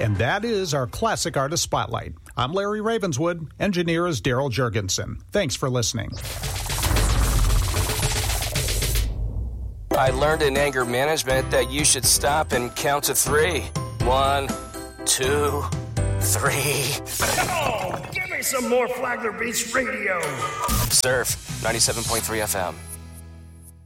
And that is our Classic Artist Spotlight. I'm Larry Ravenswood. Engineer is Daryl Jurgensen. Thanks for listening. I learned in anger management that you should stop and count to 3. 1, 2, 3. Oh, give me some more Flagler Beach Radio. Surf 97.3 FM.